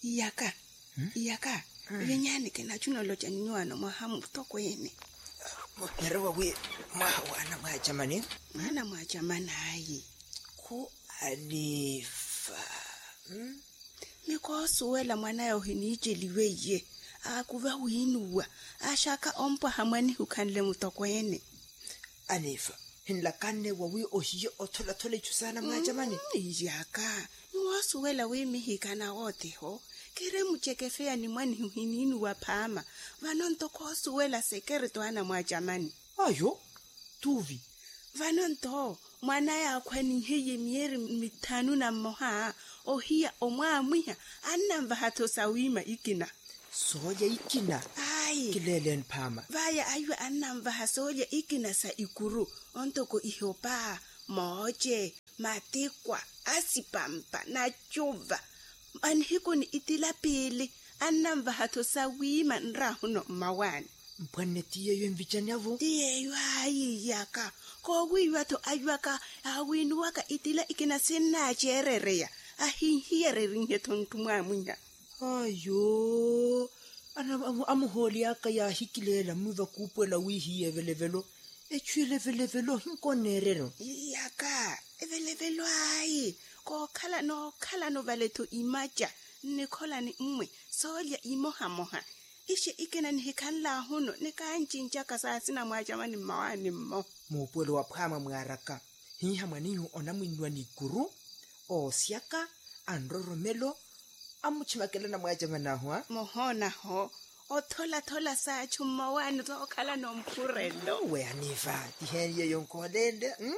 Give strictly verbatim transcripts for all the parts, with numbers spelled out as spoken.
Iyaka. Hmm? Iyaka. Hmm. Venyani kena chuno locha nyuano mahamu toko yene. Mwakerewa we mwana mwa jamani. Mwana mwa jamani hayi. Ko Anifa. Hmm? Miko suwela mwana ya uhinichiliwe ye. Akuva uhinuwa. Ashaka ompa hamani hukanle mutoko yene. Anifa. Hinlakane wawi ohiyo otola tole chusana mwa jamani. Mm, Iyaka. Nwasuwela we mihikana wote ho. Kere mchekefea ni mwani huhininu wapama. Vanonto kosuwela sekere toana mwa jamani. Ayo, tuvi. Vanonto, mwana ya kwani heye mieri mitanu na moha. Ohia omwa mwiha. Anna mvahato sawima ikina. Soja ikina. Ai. Kilele npama. Vaya aywe anna mvaha soja ikina sa ikuru. Ontoko ihopa, moje, matikwa, asipampa, na chuva. Anhiko ni itilapili. Anna mvahato sawima nrahuno mawani. Mpwane tiye yu mvichanyavu? Tiye yu hayi yaka. Kowi wato ayuaka awinu waka itila ikina sena chererea. Ahihiere ringe tontumwa mwinya. Ayo. Ana amuholi yaka ya hikilela mwiva kupwela wihi evelevelo. Echu levelevelo hinko nerero. Yaka. Evelevelo hayi. Ko kala no kala no valeto imaja. Nikola ni mwe. Solia imoha moha. Ishe ikena ni hikanla huno. Nika nchincha kasasina mwajamani mawani mo. Mupwelo wapama mwaraka. Hii hamanihu onamwinwa ni guru. O siaka. Androromelo. Amuchimakela na mwajamana hua. Mohona ho. O tola tola saa chumawani. To kala no mpurelo. We Anifa. Tiheni yonko lende. Hmm?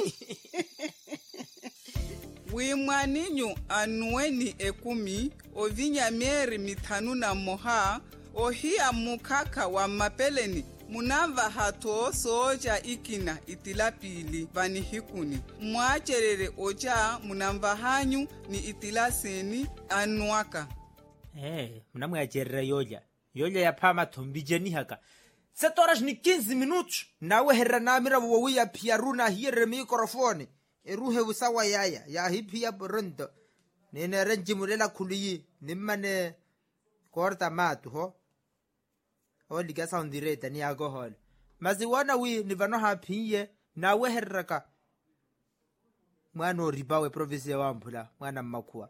Wimwaninyu anueni ekumi, ovinya mieri mitanu na moha, ohia mukaka wa mapeleni, munava hato soja ikina itilapili vani hikuni. Mwacherere oja munamba hanyu ni itilaseni anuaka. Eh, mnamu ya cherere yoja. Yoja ya pama tombijeni haka. Setorash ni quinze minutos. Nawe herra namira wawi ya piaruna hiere mikrofoni. Eruhe usawa yaya ya hipi ya burundu nene renji mulela kuliyi nimmane korta matu ho oli gasa ondireta ni alcohol mazi wana wi nivano hapiye na weherraka mwana ribawe province wa Mpula mwana makua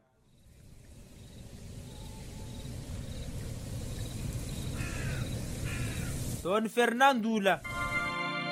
Don Fernandula